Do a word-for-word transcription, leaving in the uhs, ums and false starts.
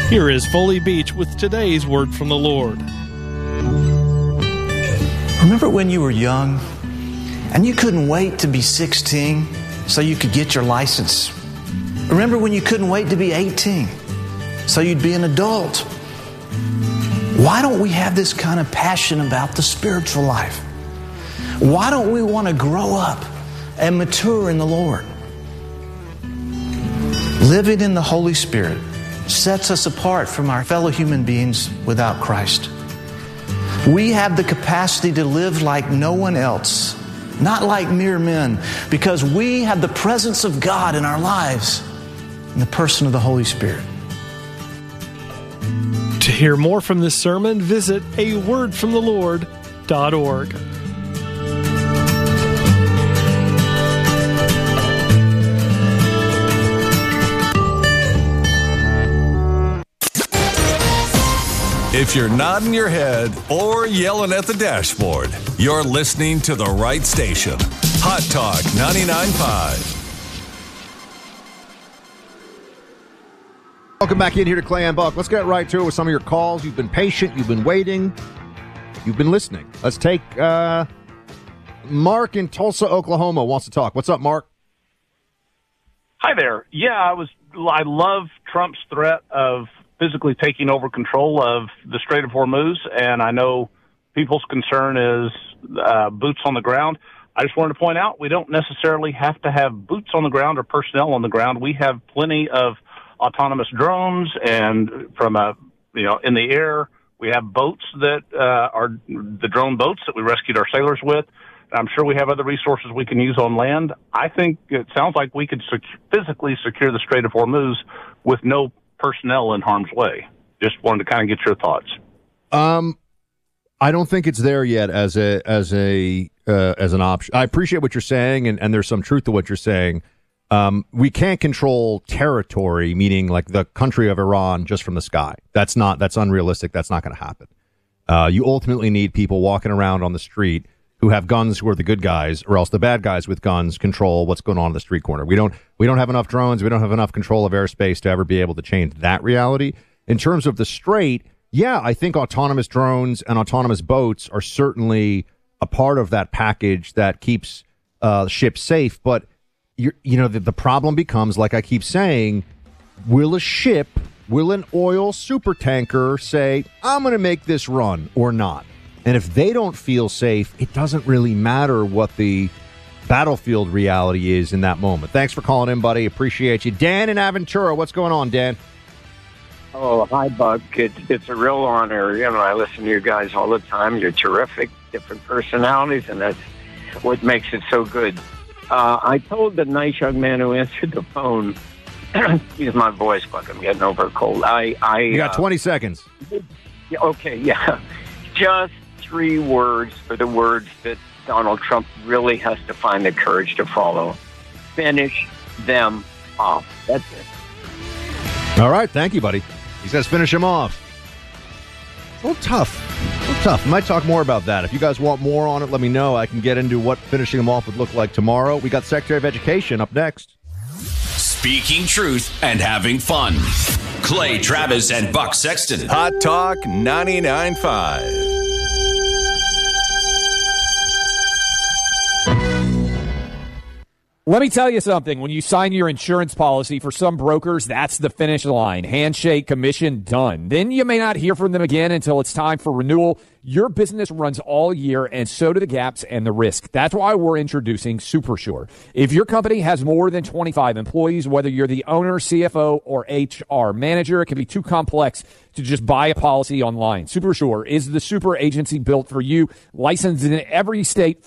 Here is Foley Beach with today's Word from the Lord. Remember when you were young and you couldn't wait to be sixteen so you could get your license? Remember when you couldn't wait to be eighteen so you'd be an adult? Why don't we have this kind of passion about the spiritual life? Why don't we want to grow up and mature in the Lord? Living in the Holy Spirit sets us apart from our fellow human beings without Christ. We have the capacity to live like no one else, not like mere men, because we have the presence of God in our lives in the person of the Holy Spirit. To hear more from this sermon, visit a word from the lord dot org. If you're nodding your head or yelling at the dashboard, you're listening to the right station. Hot Talk ninety-nine point five. Welcome back in here to Clay and Buck. Let's get right to it with some of your calls. You've been patient. You've been waiting. You've been listening. Let's take uh, Mark in Tulsa, Oklahoma wants to talk. What's up, Mark? Hi there. Yeah, I was. I love Trump's threat of physically taking over control of the Strait of Hormuz, and I know people's concern is uh, boots on the ground. I just wanted to point out we don't necessarily have to have boots on the ground or personnel on the ground. We have plenty of autonomous drones, and from a you know in the air, we have boats that uh, are the drone boats that we rescued our sailors with. I'm sure we have other resources we can use on land. I think it sounds like we could sec- physically secure the Strait of Hormuz with no personnel in harm's way. Just wanted to kind of get your thoughts. Um, I don't think it's there yet as a as a uh, as an option. I appreciate what you're saying, and, and there's some truth to what you're saying. Um, we can't control territory, meaning like the country of Iran, just from the sky. That's not that's unrealistic. That's not going to happen. Uh, you ultimately need people walking around on the street who have guns, who are the good guys, or else the bad guys with guns control what's going on in the street corner. We don't we don't have enough drones. We don't have enough control of airspace to ever be able to change that reality. In terms of the strait, yeah, I think autonomous drones and autonomous boats are certainly a part of that package that keeps uh, ships safe. But you're, you know, the, the problem becomes, like I keep saying, will a ship, will an oil super tanker say, I'm going to make this run or not? And if they don't feel safe, it doesn't really matter what the battlefield reality is in that moment. Thanks for calling in, buddy. Appreciate you. Dan in Aventura, what's going on, Dan? Oh, hi, Buck. It's, it's a real honor. You know, I listen to you guys all the time. You're terrific, different personalities, and that's what makes it so good. Uh, I told the nice young man who answered the phone, excuse my voice, Buck, I'm getting over a cold. I, I, you got uh, twenty seconds. Yeah, okay, yeah. Just three words for the words that Donald Trump really has to find the courage to follow. Finish them off. That's it. All right. Thank you, buddy. He says finish him off. It's a little tough. A little tough. We might talk more about that. If you guys want more on it, let me know. I can get into what finishing him off would look like tomorrow. We got Secretary of Education up next. Speaking truth and having fun. Clay Travis and Buck Sexton. Hot Talk ninety-nine point five. Let me tell you something. When you sign your insurance policy, for some brokers, that's the finish line. Handshake, commission, done. Then you may not hear from them again until it's time for renewal. Your business runs all year, and so do the gaps and the risk. That's why we're introducing SuperSure. If your company has more than twenty-five employees, whether you're the owner, C F O, or H R manager, it can be too complex to just buy a policy online. SuperSure is the super agency built for you, licensed in every state